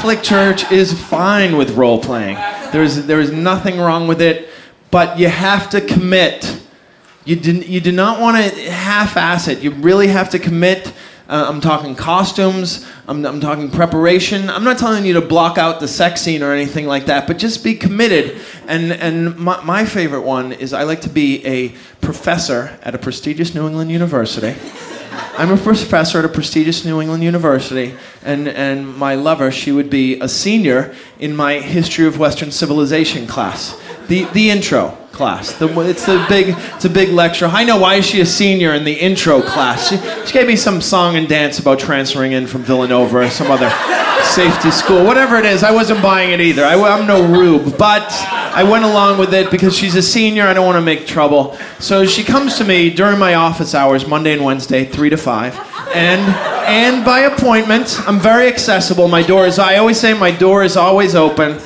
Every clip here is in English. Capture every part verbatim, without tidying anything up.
Catholic Church is fine with role-playing. There's, there is nothing wrong with it, but you have to commit. You do, you do not want to half-ass it. You really have to commit. Uh, I'm talking costumes. I'm, I'm talking preparation. I'm not telling you to block out the sex scene or anything like that, but just be committed. And and my, my favorite one is I like to be a professor at a prestigious New England university. I'm a professor at a prestigious New England university, and, and my lover, she would be a senior in my History of Western Civilization class. The the intro class. The, it's a big it's a big lecture. I know, why is she a senior in the intro class? She, she gave me some song and dance about transferring in from Villanova or some other safety school. Whatever it is, I wasn't buying it either. I, I'm no rube, but I went along with it because she's a senior. I don't want to make trouble. So she comes to me during my office hours, Monday and Wednesday, three to five, and and by appointment. I'm very accessible. My door is. I always say my door is always open.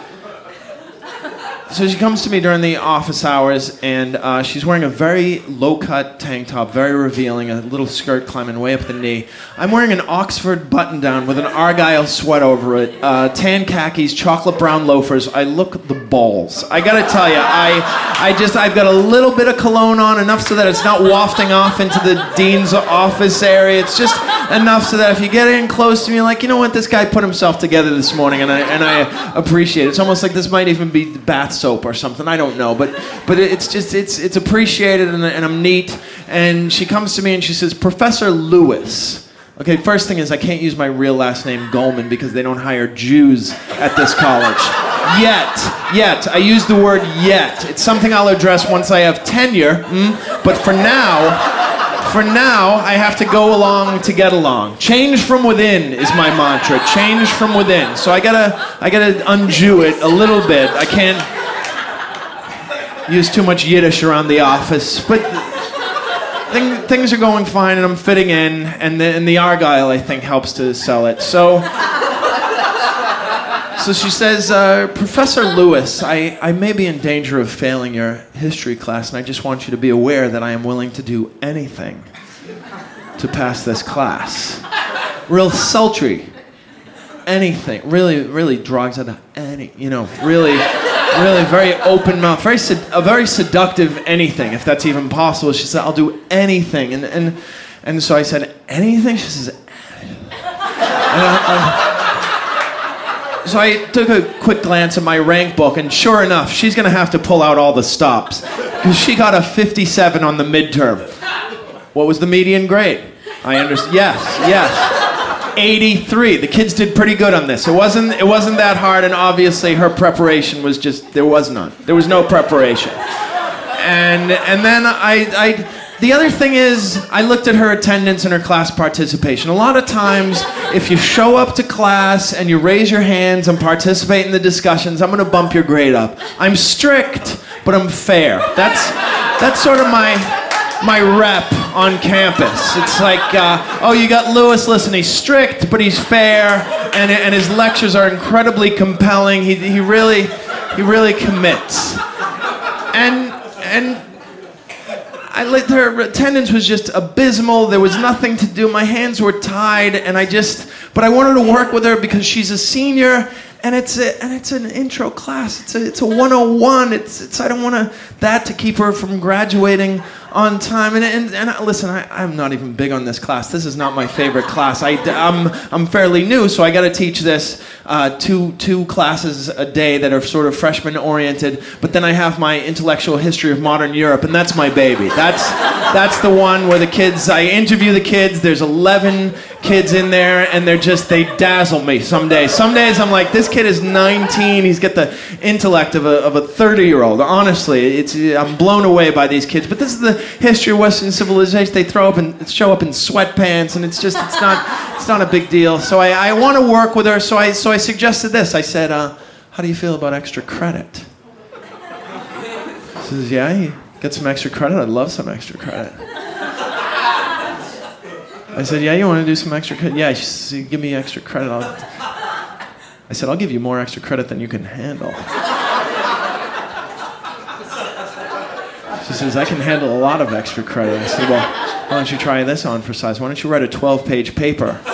So she comes to me during the office hours, and uh, she's wearing a very low-cut tank top, very revealing, a little skirt climbing way up the knee. I'm wearing an Oxford button-down with an Argyle sweat over it, uh, tan khakis, chocolate brown loafers. I look the balls. I gotta tell you, I, I just, I've got a little bit of cologne on, enough so that it's not wafting off into the dean's office area. It's just enough so that if you get in close to me, you're like, you know what, this guy put himself together this morning, and I, and I appreciate it. It's almost like this might even be bath soap or something, I don't know, but but it's just it's it's appreciated, and, and I'm neat. And she comes to me and she says, Professor Lewis. Okay, first thing is I can't use my real last name Goldman because they don't hire Jews at this college. Yet, yet. I use the word yet. It's something I'll address once I have tenure, mm? But for now, for now, I have to go along to get along. Change from within is my mantra. Change from within. So I gotta I gotta un-Jew it a little bit. I can't use too much Yiddish around the office, but thing, things are going fine, and I'm fitting in, and the, and the Argyle, I think, helps to sell it. So, so she says, uh, Professor Lewis, I, I may be in danger of failing your history class, and I just want you to be aware that I am willing to do anything to pass this class. Real sultry. Anything. Really, really drugs out of any, you know, really... Really very open mouth, very sed- a very seductive anything, if that's even possible. She said, I'll do anything. And and, and so I said, anything? She says, anything. I, I, so I took a quick glance at my rank book, and sure enough, she's going to have to pull out all the stops, because she got a fifty-seven on the midterm. What was the median grade? I understand. Yes, yes. eighty-three. The kids did pretty good on this. It wasn't it wasn't that hard, and obviously her preparation was just, there was none. There was no preparation. And and then I I the other thing is, I looked at her attendance and her class participation. A lot of times, if you show up to class and you raise your hands and participate in the discussions, I'm going to bump your grade up. I'm strict, but I'm fair. That's that's sort of my my rep on campus. It's like, uh, oh, you got Lewis, listen, he's strict, but he's fair, and and his lectures are incredibly compelling. He he really he really commits. And and I like, her attendance was just abysmal. There was nothing to do. My hands were tied, and I just, but I wanted to work with her because she's a senior, and it's a, and it's an intro class. It's a it's a one oh one. It's it's I don't want to that to keep her from graduating on time. And and, and listen, I, I'm not even big on this class. This is not my favorite class. I, I'm, I'm fairly new, so I got to teach this uh, two two classes a day that are sort of freshman-oriented. But then I have my intellectual history of modern Europe, and that's my baby. That's that's the one where the kids, I interview the kids. There's eleven kids in there, and they're just, they dazzle me some days. Some days I'm like, this kid is nineteen. He's got the intellect of a of a thirty-year-old. Honestly, it's I'm blown away by these kids. But this is the history of Western civilization. They throw up and show up in sweatpants, and it's just it's not it's not a big deal. So I, I want to work with her. So I so I suggested this. I said, uh, how do you feel about extra credit? She says, yeah, you get some extra credit. I'd love some extra credit. I said, yeah, you want to do some extra credit? Yeah, she said, give me extra credit. I'll... I said, I'll give you more extra credit than you can handle. She says, I can handle a lot of extra credit. I said, well, why don't you try this on for size? Why don't you write a twelve-page paper